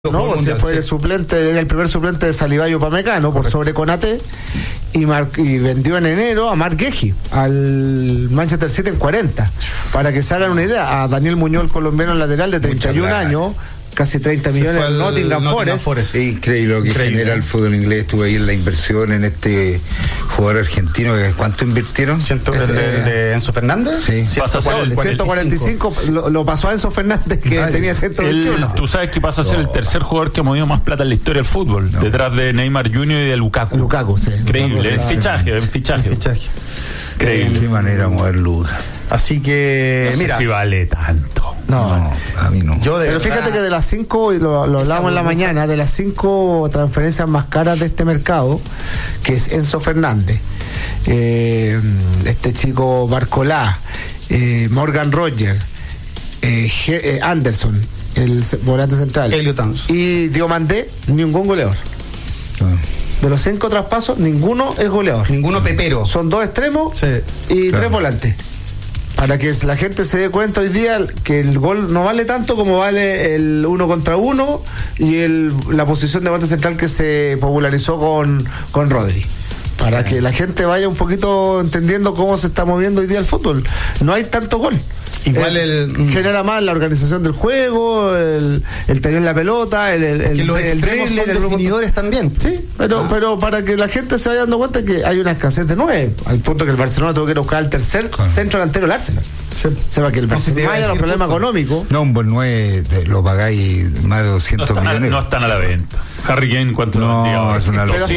No, o sea, fue el suplente, el primer suplente de Saliba y Upamecano por sobre Konaté y vendió en enero a Marc Guehi al Manchester City en 40. Para que se hagan una idea, a Daniel Muñoz, el colombiano lateral de 31 años, casi 30 millones en Nottingham Forest. Es increíble lo que genera el fútbol inglés. Estuve ahí en la inversión en este jugador argentino. ¿Cuánto invirtieron? ¿De Enzo Fernández? Sí. 145 lo pasó a Enzo Fernández, que tenía 121. Tú sabes que pasa a ser el tercer jugador que ha movido más plata en la historia del fútbol, detrás de Neymar Jr. y de Lukaku. Sí. Increíble, en fichaje. Increíble. Qué manera de mover Lucas. Así que, no sé mira, si vale tanto. No, a mí no. Pero fíjate que de las 5, y lo hablamos en la mañana, de las 5 transferencias más caras de este mercado, que es Enzo Fernández, este chico Barcolá, Morgan Rogers, Anderson, el volante central, Elliot Anderson, y Diomandé, ningún goleador. De los 5 traspasos, ninguno es goleador. Ninguno pepero. Son 2 extremos y 3 volantes. Para que la gente se dé cuenta hoy día que el gol no vale tanto como vale el 1 contra 1 y la posición de volante central que se popularizó con Rodri. Para que la gente vaya un poquito entendiendo cómo se está moviendo hoy día el fútbol. No hay tanto gol. Igual genera más la organización del juego, el tener la pelota, que los extremos son definidores también. Sí, pero para que la gente se vaya dando cuenta que hay una escasez de 9, al punto que el Barcelona tuvo que ir a buscar al tercer centro delantero del Arsenal. O sea, para que el Barcelona haya un problema económico. No, un buen 9 lo pagáis más de 200 millones. No están a la venta. Harry Kane, ¿cuánto lo vendía? Es una locura.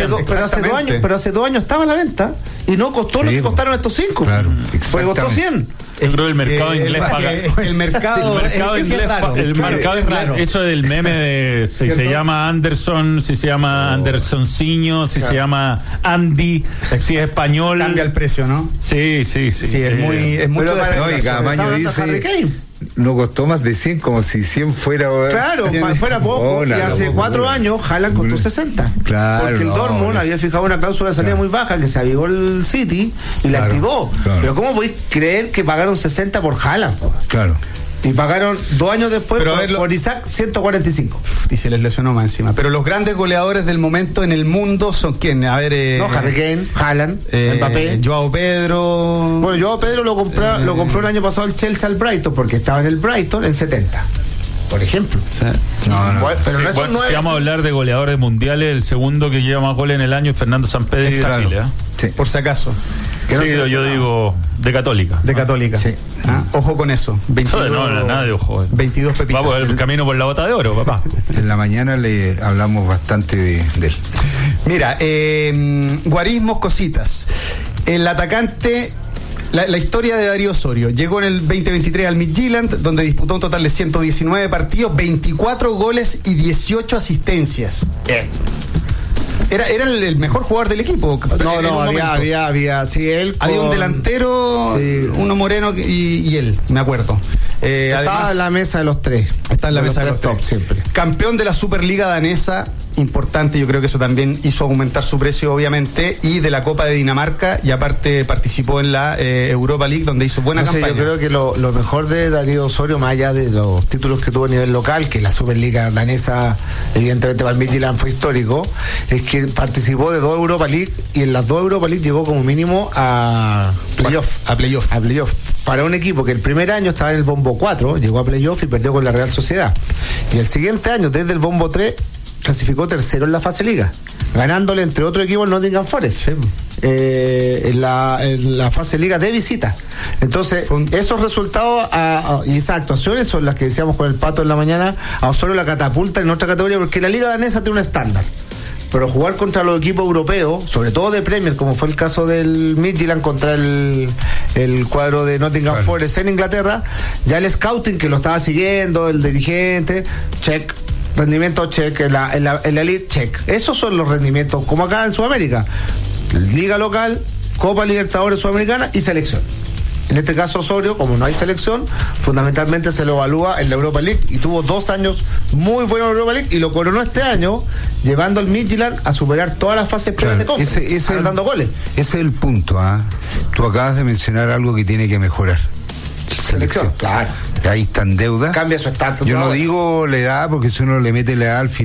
Pero hace 2 años estaba a la venta y no costó lo que costaron estos 5. Claro, porque costó 100. Yo creo que el mercado inglés paga. El mercado inglés es raro. El mercado inglés, eso del meme de si se llama Anderson, si se llama Andersonciño, si se llama Andy, si es español. Cambia el precio, ¿no? Sí. Sí, es mucho de. Y cada año dice. No costó más de 100, como si 100 fuera. Claro, fuera poco. Y hace 4 años Haaland costó 60. Claro. Porque el Dortmund había fijado una cláusula de salida muy baja que se avivó el City y la activó. Claro. Pero ¿cómo podéis creer que pagaron 60 por Haaland? Claro. Y pagaron 2 años después por Isaac 145. Y se les lesionó más encima. Pero los grandes goleadores del momento en el mundo son ¿quién? A ver. Harry Kane, Haaland, Mbappé. Joao Pedro. Bueno, Joao Pedro lo compró el año pasado el Chelsea al Brighton, porque estaba en el Brighton en 70. Por ejemplo. Sí. Pero si vamos a hablar de goleadores mundiales, el segundo que lleva más goles en el año es Fernando Sampedri de Chile. Sí. Por si acaso. Yo digo de Católica. De Católica. Sí. Ojo con eso. 22, nada de ojo. 22 pepitas. Vamos el camino por la bota de oro, papá. En la mañana le hablamos bastante de él. Mira, guarismos, cositas. El atacante. La historia de Darío Osorio. Llegó en el 2023 al Midtjylland, donde disputó un total de 119 partidos, 24 goles y 18 asistencias. Era el mejor jugador del equipo. Había él. Había un delantero, uno moreno y él, me acuerdo. Estaba en la mesa de los 3. Está en la mesa de los top siempre. Campeón de la Superliga danesa, importante, yo creo que eso también hizo aumentar su precio, obviamente, y de la Copa de Dinamarca, y aparte participó en la Europa League, donde hizo buena campaña. Yo creo que lo mejor de Darío Osorio, más allá de los títulos que tuvo a nivel local, que la Superliga danesa, evidentemente para el Midtjylland fue histórico, es que participó de 2 Europa League, y en las 2 Europa League llegó como mínimo a playoff. Para un equipo que el primer año estaba en el bombo 4, llegó a playoff y perdió con la Real Sociedad. Y el siguiente año, desde el bombo 3, clasificó tercero en la fase liga, ganándole entre otro equipo el Nottingham Forest en la fase liga de visita. Entonces esos resultados y esas actuaciones son las que decíamos con el Pato en la mañana, a Osorio la catapulta en otra categoría, porque la liga danesa tiene un estándar, pero jugar contra los equipos europeos, sobre todo de Premier, como fue el caso del Midtjylland contra el cuadro de Nottingham Forest en Inglaterra, ya el scouting que lo estaba siguiendo, el dirigente, check, rendimiento check, en la elite check. Esos son los rendimientos, como acá en Sudamérica: liga local, Copa Libertadores Sudamericana y selección. En este caso Osorio, como no hay selección, fundamentalmente se lo evalúa en la Europa League, y tuvo 2 años muy buenos en la Europa League, y lo coronó este año llevando al Midtjylland a superar todas las fases previas de Copa, dando goles. Ese es el punto. Tú acabas de mencionar algo que tiene que mejorar. Selección, claro. ahí está en deuda. Cambia su estatus. Yo no digo la edad, porque si uno le mete la edad al final